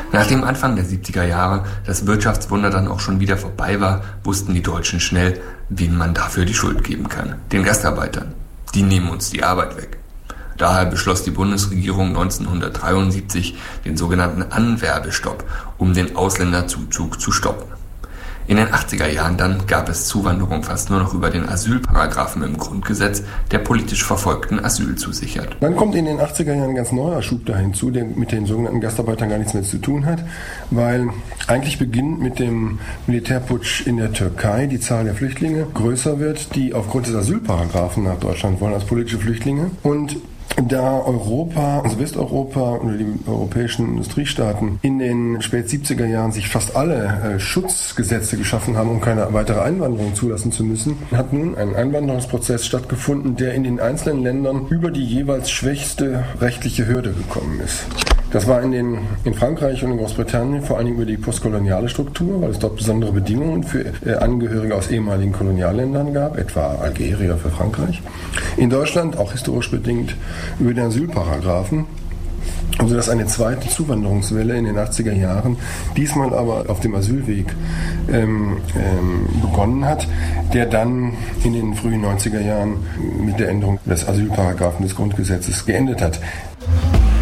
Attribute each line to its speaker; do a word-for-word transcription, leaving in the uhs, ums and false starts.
Speaker 1: Nachdem Anfang der siebziger Jahre das Wirtschaftswunder dann auch schon wieder vorbei war, wussten die Deutschen schnell, wen man dafür die Schuld geben kann. Den Gastarbeitern. Die nehmen uns die Arbeit weg. Daher beschloss die Bundesregierung neunzehnhundertdreiundsiebzig den sogenannten Anwerbestopp, um den Ausländerzuzug zu stoppen. In den achtziger Jahren dann gab es Zuwanderung fast nur noch über den Asylparagraphen im Grundgesetz, der politisch Verfolgten Asyl zusichert.
Speaker 2: Dann kommt in den achtziger Jahren ein ganz neuer Schub da hinzu, der mit den sogenannten Gastarbeitern gar nichts mehr zu tun hat, weil eigentlich beginnt mit dem Militärputsch in der Türkei die Zahl der Flüchtlinge größer wird, die aufgrund des Asylparagraphen nach Deutschland wollen als politische Flüchtlinge. Und da Europa, also Westeuropa oder die europäischen Industriestaaten in den spät siebziger Jahren sich fast alle äh, Schutzgesetze geschaffen haben, um keine weitere Einwanderung zulassen zu müssen, hat nun ein Einwanderungsprozess stattgefunden, der in den einzelnen Ländern über die jeweils schwächste rechtliche Hürde gekommen ist. Das war in, den, in Frankreich und in Großbritannien vor allem über die postkoloniale Struktur, weil es dort besondere Bedingungen für äh, Angehörige aus ehemaligen Kolonialländern gab, etwa Algerier für Frankreich. In Deutschland, auch historisch bedingt, über den Asylparagraphen, also dass eine zweite Zuwanderungswelle in den achtziger Jahren, diesmal aber auf dem Asylweg ähm, ähm, begonnen hat, der dann in den frühen neunziger Jahren mit der Änderung des Asylparagraphen des Grundgesetzes geendet hat.